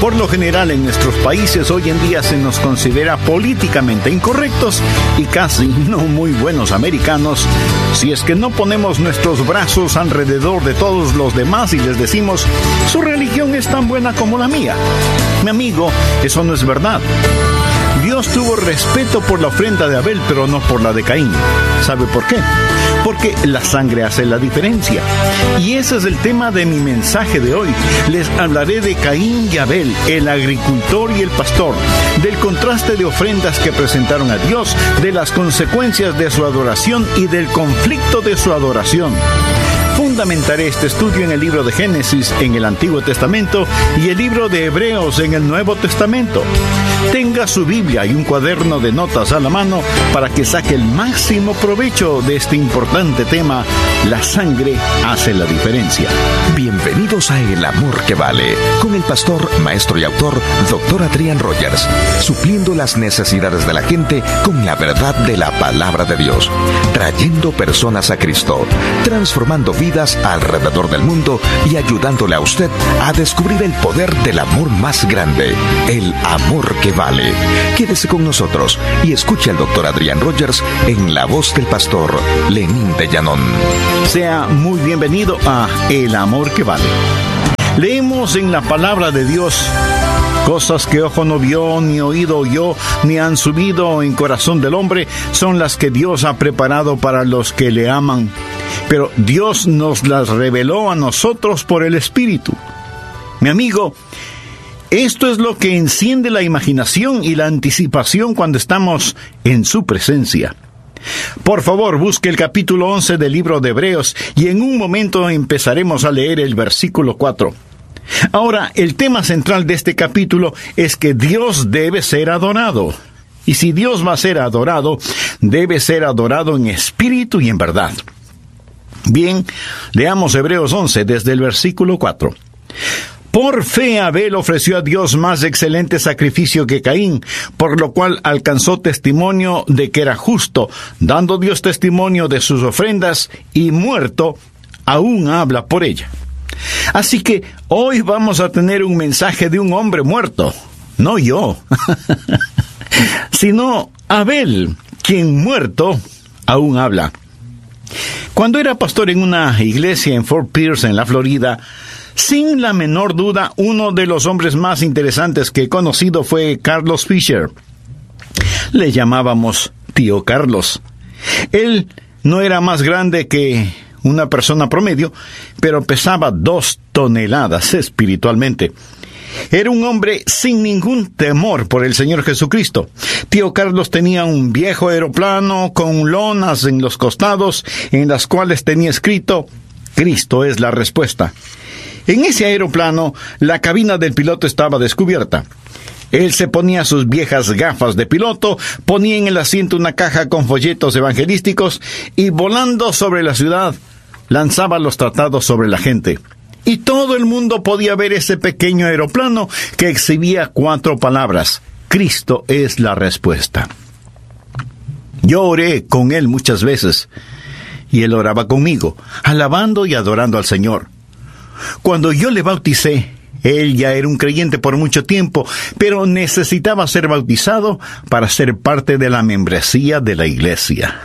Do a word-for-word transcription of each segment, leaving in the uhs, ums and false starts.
Por lo general en nuestros países hoy en día se nos considera políticamente incorrectos y casi no muy buenos americanos si es que no ponemos nuestros brazos alrededor de todos los demás y les decimos, su religión es tan buena como la mía. Mi amigo, eso no es verdad. Dios tuvo respeto por la ofrenda de Abel, pero no por la de Caín. ¿Sabe por qué? Porque la sangre hace la diferencia. Y ese es el tema de mi mensaje de hoy. Les hablaré de Caín y Abel, el agricultor y el pastor, del contraste de ofrendas que presentaron a Dios, de las consecuencias de su adoración y del conflicto de su adoración. Fundamentaré este estudio en el libro de Génesis en el Antiguo Testamento y el libro de Hebreos en el Nuevo Testamento. Tenga su Biblia y un cuaderno de notas a la mano para que saque el máximo provecho de este importante tema. La sangre hace la diferencia. Bienvenidos a El Amor que Vale, con el pastor, maestro y autor, doctor Adrián Rogers, supliendo las necesidades de la gente con la verdad de la palabra de Dios, trayendo personas a Cristo, transformando vidas alrededor del mundo y ayudándole a usted a descubrir el poder del amor más grande, el amor que vale. Quédese con nosotros y escuche al doctor Adrián Rogers en la voz del pastor Lenín de Llanón. Sea muy bienvenido a El Amor que Vale. Leemos en la palabra de Dios: cosas que ojo no vio, ni oído oyó, ni han subido en corazón del hombre, son las que Dios ha preparado para los que le aman. Pero Dios nos las reveló a nosotros por el Espíritu. Mi amigo, esto es lo que enciende la imaginación y la anticipación cuando estamos en su presencia. Por favor, busque el capítulo once del libro de Hebreos y en un momento empezaremos a leer el versículo cuatro. Ahora, el tema central de este capítulo es que Dios debe ser adorado. Y si Dios va a ser adorado, debe ser adorado en espíritu y en verdad. Bien, leamos Hebreos once desde el versículo cuatro. Por fe Abel ofreció a Dios más excelente sacrificio que Caín, por lo cual alcanzó testimonio de que era justo, dando Dios testimonio de sus ofrendas, y muerto, aún habla por ella. Así que hoy vamos a tener un mensaje de un hombre muerto, no yo, sino Abel, quien muerto aún habla. Cuando era pastor en una iglesia en Fort Pierce, en la Florida, sin la menor duda, uno de los hombres más interesantes que he conocido fue Carlos Fisher. Le llamábamos Tío Carlos. Él no era más grande que una persona promedio, pero pesaba dos toneladas espiritualmente. Era un hombre sin ningún temor por el Señor Jesucristo. Tío Carlos tenía un viejo aeroplano con lonas en los costados, en las cuales tenía escrito: Cristo es la respuesta. En ese aeroplano, la cabina del piloto estaba descubierta. Él se ponía sus viejas gafas de piloto, ponía en el asiento una caja con folletos evangelísticos y, volando sobre la ciudad, lanzaba los tratados sobre la gente. Y todo el mundo podía ver ese pequeño aeroplano que exhibía cuatro palabras: Cristo es la respuesta. Yo oré con él muchas veces, y él oraba conmigo, alabando y adorando al Señor. Cuando yo le bauticé, él ya era un creyente por mucho tiempo, pero necesitaba ser bautizado para ser parte de la membresía de la iglesia.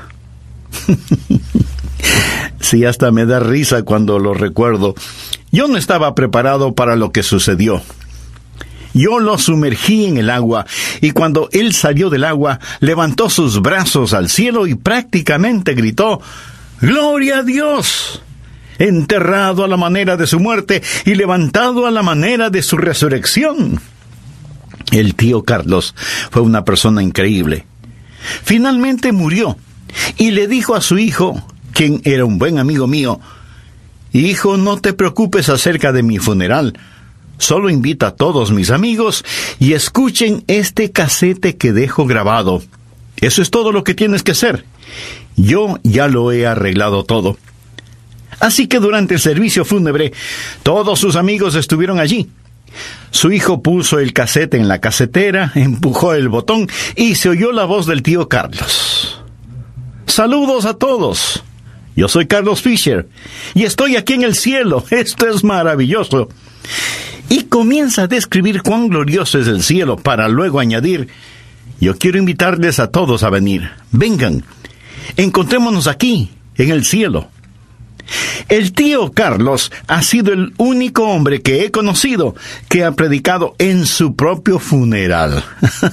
Sí, hasta me da risa cuando lo recuerdo. Yo no estaba preparado para lo que sucedió. Yo lo sumergí en el agua, y cuando él salió del agua, levantó sus brazos al cielo y prácticamente gritó: ¡Gloria a Dios! Enterrado a la manera de su muerte y levantado a la manera de su resurrección. El tío Carlos fue una persona increíble. Finalmente murió y le dijo a su hijo, quien era un buen amigo mío: Hijo, no te preocupes acerca de mi funeral. Solo invita a todos mis amigos y escuchen este casete que dejo grabado. Eso es todo lo que tienes que hacer. Yo ya lo he arreglado todo. Así que durante el servicio fúnebre, todos sus amigos estuvieron allí. Su hijo puso el casete en la casetera, empujó el botón y se oyó la voz del tío Carlos. Saludos a todos. Yo soy Carlos Fisher y estoy aquí en el cielo. Esto es maravilloso. Y comienza a describir cuán glorioso es el cielo para luego añadir: yo quiero invitarles a todos a venir. Vengan, encontrémonos aquí, en el cielo. El tío Carlos ha sido el único hombre que he conocido que ha predicado en su propio funeral.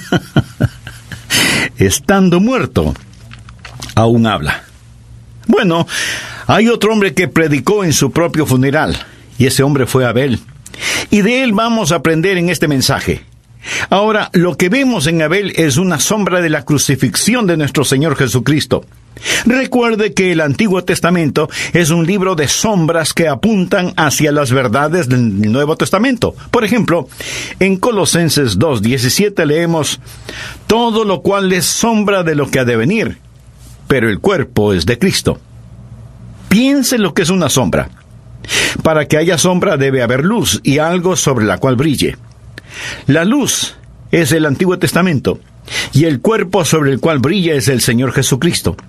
Estando muerto, aún habla. Bueno, hay otro hombre que predicó en su propio funeral, y ese hombre fue Abel. Y de él vamos a aprender en este mensaje. Ahora, lo que vemos en Abel es una sombra de la crucifixión de nuestro Señor Jesucristo. Recuerde que el Antiguo Testamento es un libro de sombras que apuntan hacia las verdades del Nuevo Testamento. Por ejemplo, en Colosenses dos diecisiete leemos: todo lo cual es sombra de lo que ha de venir, pero el cuerpo es de Cristo. Piense lo que es una sombra. Para que haya sombra debe haber luz y algo sobre la cual brille. La luz es el Antiguo Testamento y el cuerpo sobre el cual brilla es el Señor Jesucristo.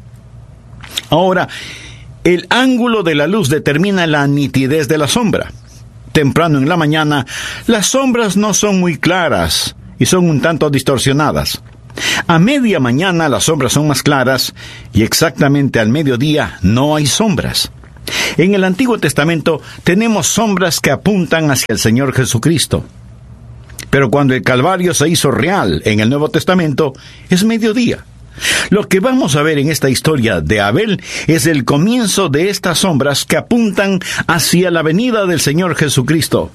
Ahora, el ángulo de la luz determina la nitidez de la sombra. Temprano en la mañana, las sombras no son muy claras y son un tanto distorsionadas. A media mañana las sombras son más claras y exactamente al mediodía no hay sombras. En el Antiguo Testamento tenemos sombras que apuntan hacia el Señor Jesucristo. Pero cuando el Calvario se hizo real en el Nuevo Testamento, es mediodía. Lo que vamos a ver en esta historia de Abel es el comienzo de estas sombras que apuntan hacia la venida del Señor Jesucristo.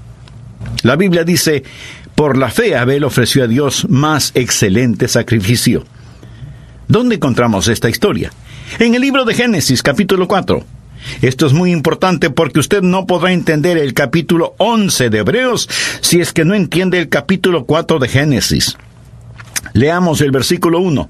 La Biblia dice: por la fe Abel ofreció a Dios más excelente sacrificio. ¿Dónde encontramos esta historia? En el libro de Génesis, capítulo cuatro. Esto es muy importante porque usted no podrá entender el capítulo once de Hebreos si es que no entiende el capítulo cuatro de Génesis. Leamos el versículo uno.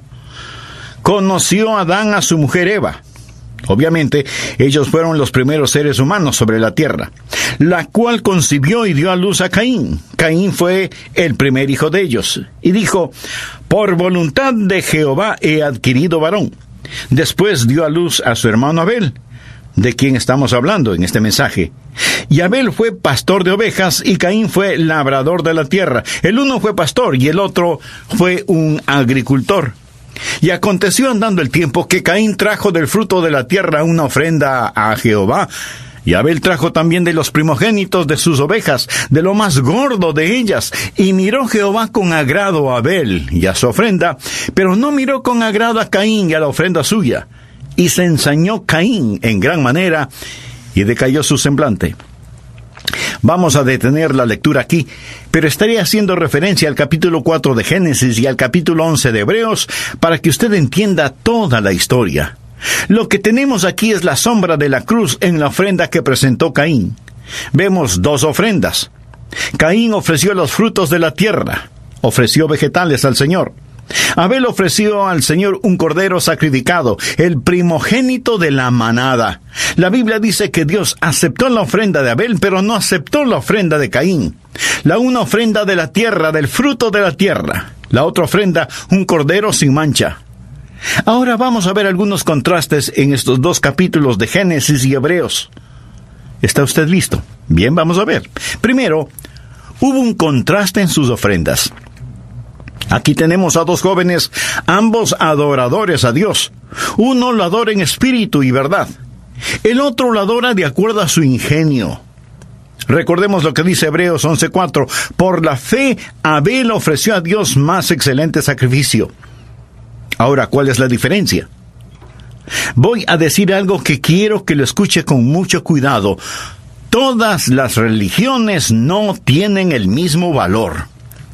Conoció Adán a su mujer Eva. Obviamente, ellos fueron los primeros seres humanos sobre la tierra, la cual concibió y dio a luz a Caín. Caín fue el primer hijo de ellos, y dijo: por voluntad de Jehová he adquirido varón. Después dio a luz a su hermano Abel, de quien estamos hablando en este mensaje. Y Abel fue pastor de ovejas y Caín fue labrador de la tierra. El uno fue pastor y el otro fue un agricultor. Y aconteció andando el tiempo que Caín trajo del fruto de la tierra una ofrenda a Jehová, y Abel trajo también de los primogénitos de sus ovejas, de lo más gordo de ellas. Y miró Jehová con agrado a Abel y a su ofrenda, pero no miró con agrado a Caín y a la ofrenda suya. Y se ensañó Caín en gran manera, y decayó su semblante. Vamos a detener la lectura aquí, pero estaré haciendo referencia al capítulo cuatro de Génesis y al capítulo once de Hebreos para que usted entienda toda la historia. Lo que tenemos aquí es la sombra de la cruz en la ofrenda que presentó Caín. Vemos dos ofrendas. Caín ofreció los frutos de la tierra, ofreció vegetales al Señor. Abel ofreció al Señor un cordero sacrificado, el primogénito de la manada. La Biblia dice que Dios aceptó la ofrenda de Abel, pero no aceptó la ofrenda de Caín. La una ofrenda de la tierra, del fruto de la tierra. La otra ofrenda, un cordero sin mancha. Ahora vamos a ver algunos contrastes en estos dos capítulos de Génesis y Hebreos. ¿Está usted listo? Bien, vamos a ver. Primero, hubo un contraste en sus ofrendas. Aquí tenemos a dos jóvenes, ambos adoradores a Dios. Uno lo adora en espíritu y verdad. El otro lo adora de acuerdo a su ingenio. Recordemos lo que dice Hebreos once cuatro. Por la fe, Abel ofreció a Dios más excelente sacrificio. Ahora, ¿cuál es la diferencia? Voy a decir algo que quiero que lo escuche con mucho cuidado. Todas las religiones no tienen el mismo valor.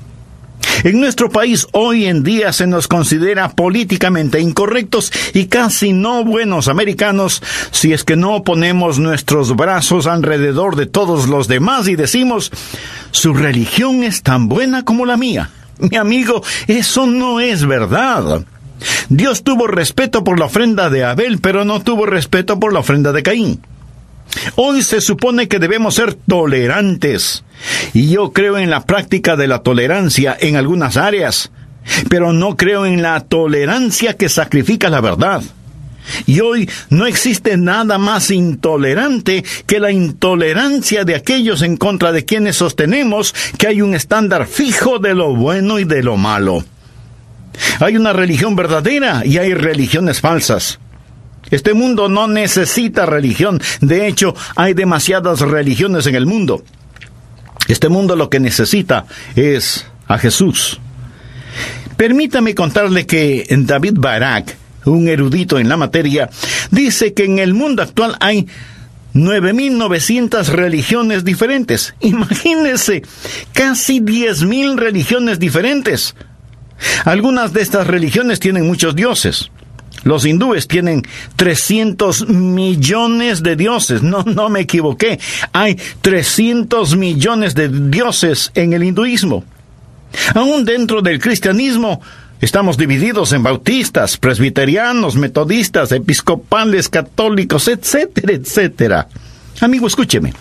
En nuestro país hoy en día se nos considera políticamente incorrectos y casi no buenos americanos si es que no ponemos nuestros brazos alrededor de todos los demás y decimos: su religión es tan buena como la mía. Mi amigo, eso no es verdad. Dios tuvo respeto por la ofrenda de Abel, pero no tuvo respeto por la ofrenda de Caín. Hoy se supone que debemos ser tolerantes, y yo creo en la práctica de la tolerancia en algunas áreas, pero no creo en la tolerancia que sacrifica la verdad. Y hoy no existe nada más intolerante que la intolerancia de aquellos en contra de quienes sostenemos que hay un estándar fijo de lo bueno y de lo malo. Hay una religión verdadera y hay religiones falsas. Este mundo no necesita religión. De hecho, hay demasiadas religiones en el mundo. Este mundo lo que necesita es a Jesús. Permítame contarle que David Barak, un erudito en la materia, dice que en el mundo actual hay nueve mil novecientas religiones diferentes. Imagínense, casi diez mil religiones diferentes. Algunas de estas religiones tienen muchos dioses. Los hindúes tienen trescientos millones de dioses. No, no me equivoqué. Hay trescientos millones de dioses en el hinduismo. Aún dentro del cristianismo, estamos divididos en bautistas, presbiterianos, metodistas, episcopales, católicos, etcétera, etcétera. Amigo, escúcheme.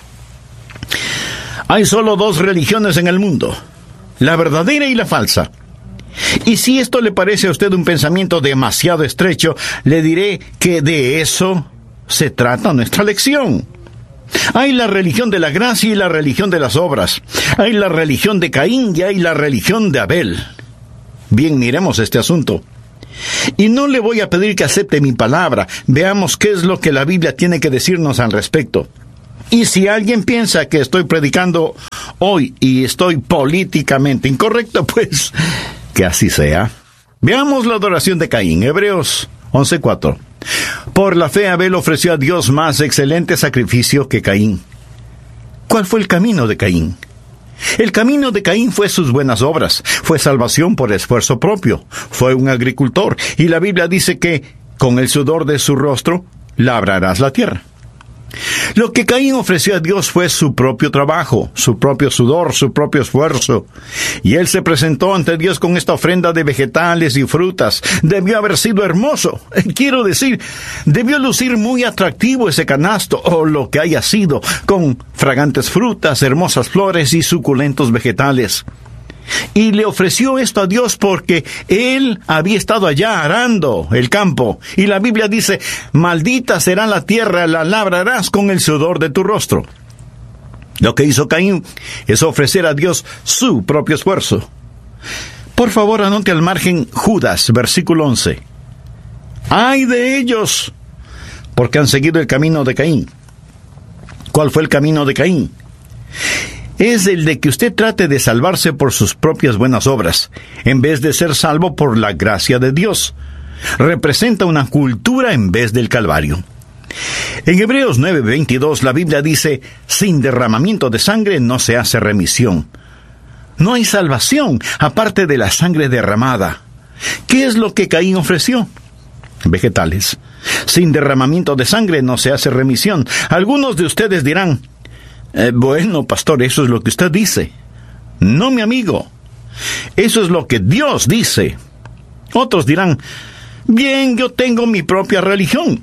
Hay solo dos religiones en el mundo, la verdadera y la falsa. Y si esto le parece a usted un pensamiento demasiado estrecho, le diré que de eso se trata nuestra lección. Hay la religión de la gracia y la religión de las obras. Hay la religión de Caín y hay la religión de Abel. Bien, miremos este asunto. Y no le voy a pedir que acepte mi palabra. Veamos qué es lo que la Biblia tiene que decirnos al respecto. Y si alguien piensa que estoy predicando hoy y estoy políticamente incorrecto, pues que así sea. Veamos la adoración de Caín. Hebreos once cuatro. Por la fe Abel ofreció a Dios más excelente sacrificio que Caín. ¿Cuál fue el camino de Caín? El camino de Caín fue sus buenas obras, fue salvación por esfuerzo propio, fue un agricultor, y la Biblia dice que con el sudor de su rostro labrarás la tierra. Lo que Caín ofreció a Dios fue su propio trabajo, su propio sudor, su propio esfuerzo. Y él se presentó ante Dios con esta ofrenda de vegetales y frutas. Debió haber sido hermoso. Quiero decir, debió lucir muy atractivo ese canasto, o lo que haya sido, con fragantes frutas, hermosas flores y suculentos vegetales. Y le ofreció esto a Dios porque él había estado allá arando el campo. Y la Biblia dice, maldita será la tierra, la labrarás con el sudor de tu rostro. Lo que hizo Caín es ofrecer a Dios su propio esfuerzo. Por favor, anote al margen Judas, versículo once. ¡Ay de ellos! Porque han seguido el camino de Caín. ¿Cuál fue el camino de Caín? Es el de que usted trate de salvarse por sus propias buenas obras, en vez de ser salvo por la gracia de Dios. Representa una cultura en vez del Calvario. En Hebreos nueve veintidós la Biblia dice, sin derramamiento de sangre no se hace remisión. No hay salvación aparte de la sangre derramada. ¿Qué es lo que Caín ofreció? Vegetales. Sin derramamiento de sangre no se hace remisión. Algunos de ustedes dirán, Eh, bueno, pastor, eso es lo que usted dice. No, mi amigo. Eso es lo que Dios dice. Otros dirán, bien, yo tengo mi propia religión.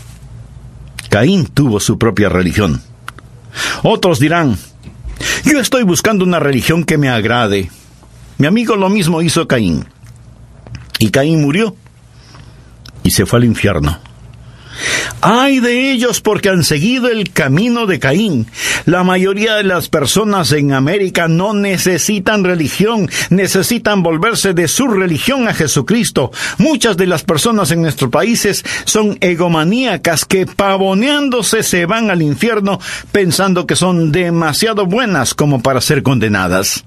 Caín tuvo su propia religión. Otros dirán, yo estoy buscando una religión que me agrade. Mi amigo, lo mismo hizo Caín. Y Caín murió y se fue al infierno. ¡Ay de ellos porque han seguido el camino de Caín! La mayoría de las personas en América no necesitan religión, necesitan volverse de su religión a Jesucristo. Muchas de las personas en nuestros países son egomaníacas que pavoneándose se van al infierno pensando que son demasiado buenas como para ser condenadas.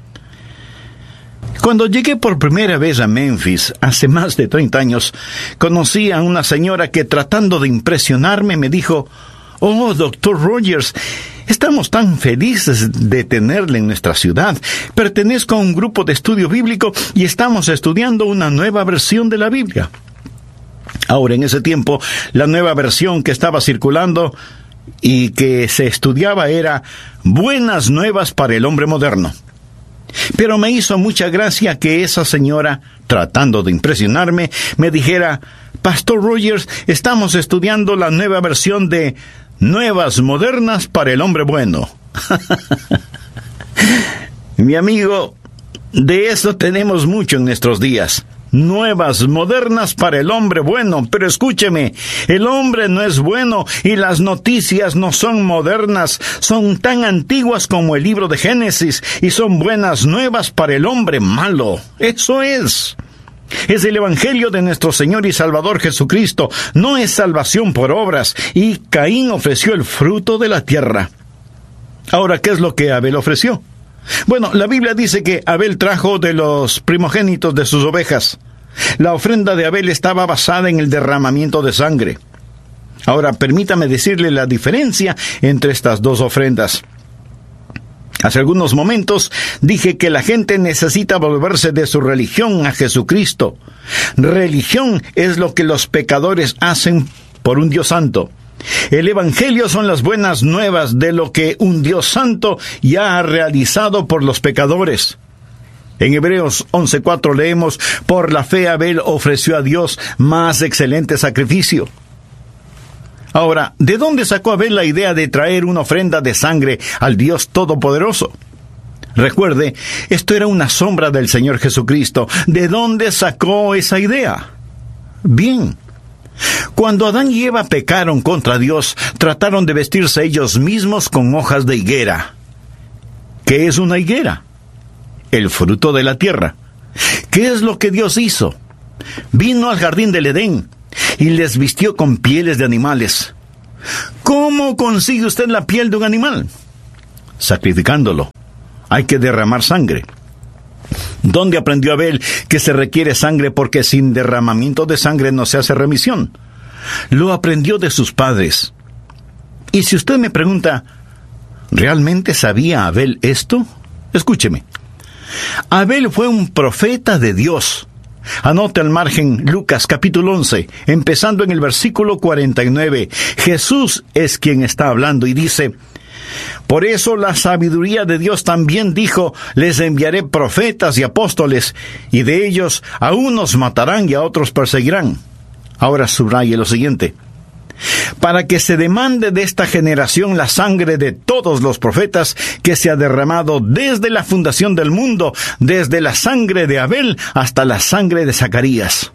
Cuando llegué por primera vez a Memphis, hace más de treinta años, conocí a una señora que, tratando de impresionarme, me dijo, «Oh, doctor Rogers, estamos tan felices de tenerle en nuestra ciudad. Pertenezco a un grupo de estudio bíblico y estamos estudiando una nueva versión de la Biblia». Ahora, en ese tiempo, la nueva versión que estaba circulando y que se estudiaba era Buenas Nuevas para el Hombre Moderno. Pero me hizo mucha gracia que esa señora, tratando de impresionarme, me dijera, «Pastor Rogers, estamos estudiando la nueva versión de Nuevas Modernas para el Hombre Bueno». Mi amigo, de eso tenemos mucho en nuestros días. nuevas, modernas para el hombre bueno. Pero escúcheme, el hombre no es bueno y las noticias no son modernas, son tan antiguas como el libro de Génesis y son buenas nuevas para el hombre malo. Eso es. Es el Evangelio de nuestro Señor y Salvador Jesucristo. No es salvación por obras. Y Caín ofreció el fruto de la tierra. Ahora, ¿qué es lo que Abel ofreció? Bueno, la Biblia dice que Abel trajo de los primogénitos de sus ovejas. La ofrenda de Abel estaba basada en el derramamiento de sangre. Ahora, permítame decirle la diferencia entre estas dos ofrendas. Hace algunos momentos dije que la gente necesita volverse de su religión a Jesucristo. Religión es lo que los pecadores hacen por un Dios santo. El Evangelio son las buenas nuevas de lo que un Dios santo ya ha realizado por los pecadores. En Hebreos once cuatro leemos: por la fe Abel ofreció a Dios más excelente sacrificio. Ahora, ¿de dónde sacó Abel la idea de traer una ofrenda de sangre al Dios Todopoderoso? Recuerde, esto era una sombra del Señor Jesucristo. ¿De dónde sacó esa idea? Bien, cuando Adán y Eva pecaron contra Dios, trataron de vestirse ellos mismos con hojas de higuera. ¿Qué es una higuera? El fruto de la tierra. ¿Qué es lo que Dios hizo? Vino al jardín del Edén y les vistió con pieles de animales. ¿Cómo consigue usted la piel de un animal? Sacrificándolo. Hay que derramar sangre. ¿Dónde aprendió Abel que se requiere sangre porque sin derramamiento de sangre no se hace remisión? Lo aprendió de sus padres. Y si usted me pregunta, ¿realmente sabía Abel esto? Escúcheme. Abel fue un profeta de Dios. Anote al margen Lucas capítulo once, empezando en el versículo cuarenta y nueve. Jesús es quien está hablando y dice: por eso la sabiduría de Dios también dijo: les enviaré profetas y apóstoles, y de ellos a unos matarán y a otros perseguirán. Ahora subraye lo siguiente: para que se demande de esta generación la sangre de todos los profetas que se ha derramado desde la fundación del mundo, desde la sangre de Abel hasta la sangre de Zacarías.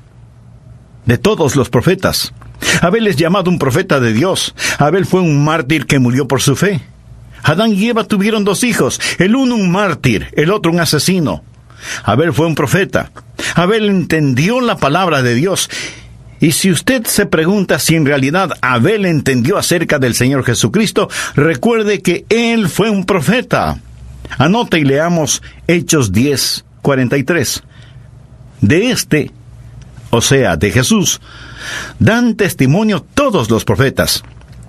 De todos los profetas. Abel es llamado un profeta de Dios. Abel fue un mártir que murió por su fe. Adán y Eva tuvieron dos hijos, el uno un mártir, el otro un asesino. Abel fue un profeta. Abel entendió la palabra de Dios. Y si usted se pregunta si en realidad Abel entendió acerca del Señor Jesucristo, recuerde que él fue un profeta. Anote y leamos Hechos diez, cuarenta y tres. De este, o sea, de Jesús, dan testimonio todos los profetas.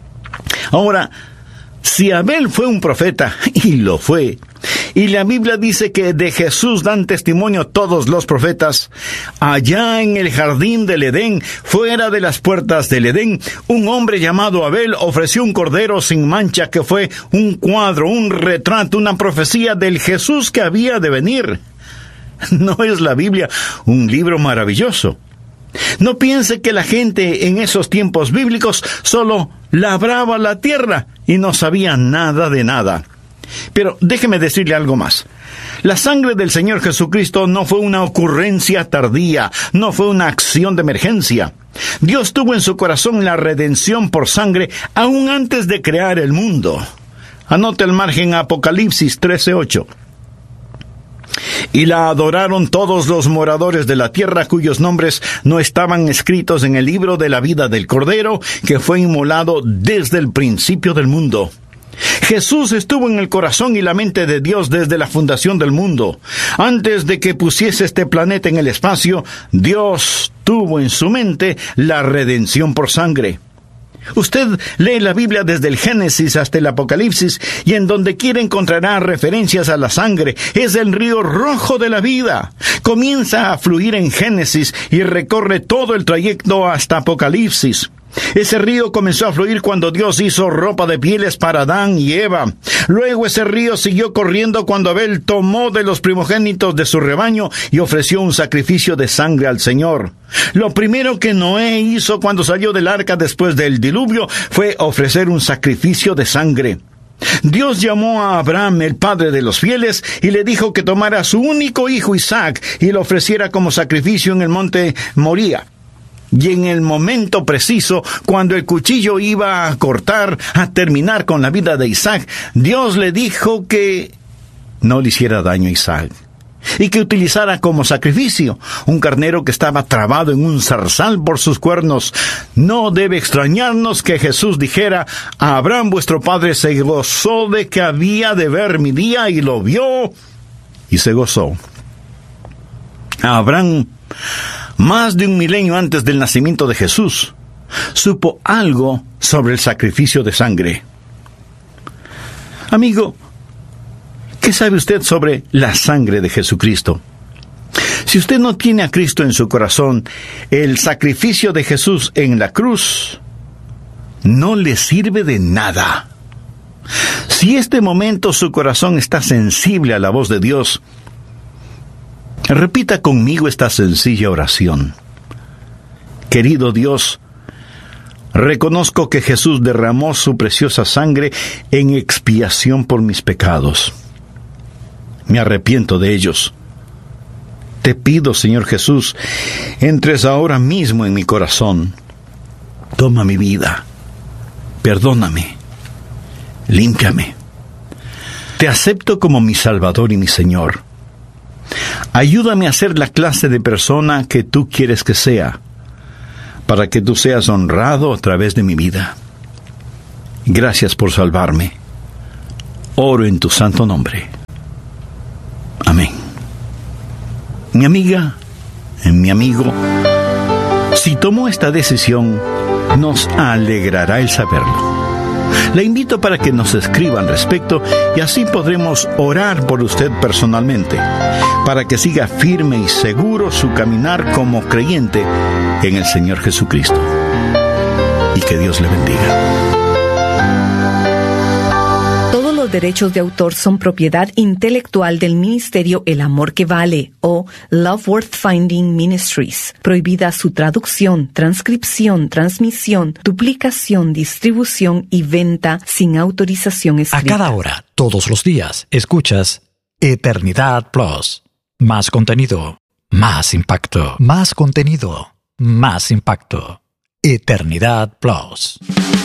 Ahora, si Abel fue un profeta, y lo fue, y la Biblia dice que de Jesús dan testimonio todos los profetas, allá en el jardín del Edén, fuera de las puertas del Edén, un hombre llamado Abel ofreció un cordero sin mancha que fue un cuadro, un retrato, una profecía del Jesús que había de venir. ¿No es la Biblia un libro maravilloso? No piense que la gente en esos tiempos bíblicos solo labraba la tierra y no sabía nada de nada. Pero déjeme decirle algo más. La sangre del Señor Jesucristo no fue una ocurrencia tardía, no fue una acción de emergencia. Dios tuvo en su corazón la redención por sangre aún antes de crear el mundo. Anote el margen Apocalipsis trece ocho. Y la adoraron todos los moradores de la tierra cuyos nombres no estaban escritos en el libro de la vida del Cordero, que fue inmolado desde el principio del mundo. Jesús estuvo en el corazón y la mente de Dios desde la fundación del mundo. Antes de que pusiese este planeta en el espacio, Dios tuvo en su mente la redención por sangre. Usted lee la Biblia desde el Génesis hasta el Apocalipsis y en donde quiera encontrará referencias a la sangre. Es el río rojo de la vida. Comienza a fluir en Génesis y recorre todo el trayecto hasta Apocalipsis. Ese río comenzó a fluir cuando Dios hizo ropa de pieles para Adán y Eva. Luego ese río siguió corriendo cuando Abel tomó de los primogénitos de su rebaño y ofreció un sacrificio de sangre al Señor. Lo primero que Noé hizo cuando salió del arca después del diluvio fue ofrecer un sacrificio de sangre. Dios llamó a Abraham, el padre de los fieles, y le dijo que tomara a su único hijo Isaac y lo ofreciera como sacrificio en el monte Moría. Y en el momento preciso, cuando el cuchillo iba a cortar, a terminar con la vida de Isaac, Dios le dijo que no le hiciera daño a Isaac y que utilizara como sacrificio un carnero que estaba trabado en un zarzal por sus cuernos. No debe extrañarnos que Jesús dijera: Abraham vuestro padre se gozó de que había de ver mi día, y lo vio y se gozó. Abraham, más de un milenio antes del nacimiento de Jesús, supo algo sobre el sacrificio de sangre. Amigo, ¿qué sabe usted sobre la sangre de Jesucristo? Si usted no tiene a Cristo en su corazón, el sacrificio de Jesús en la cruz no le sirve de nada. Si este momento su corazón está sensible a la voz de Dios, repita conmigo esta sencilla oración. Querido Dios, reconozco que Jesús derramó su preciosa sangre en expiación por mis pecados. Me arrepiento de ellos. Te pido, Señor Jesús, entres ahora mismo en mi corazón. Toma mi vida. Perdóname. Límpiame. Te acepto como mi Salvador y mi Señor. Ayúdame a ser la clase de persona que tú quieres que sea, para que tú seas honrado a través de mi vida. Gracias por salvarme. Oro en tu santo nombre. Amén. Mi amiga, mi amigo, si tomó esta decisión, nos alegrará el saberlo. Le invito para que nos escriba al respecto y así podremos orar por usted personalmente, para que siga firme y seguro su caminar como creyente en el Señor Jesucristo. Y que Dios le bendiga. Todos los derechos de autor son propiedad intelectual del Ministerio El Amor que Vale o Love Worth Finding Ministries. Prohibida su traducción, transcripción, transmisión, duplicación, distribución y venta sin autorización escrita. A cada hora, todos los días, escuchas Eternidad Plus. Más contenido, más impacto. Más contenido, más impacto. Eternidad Plus.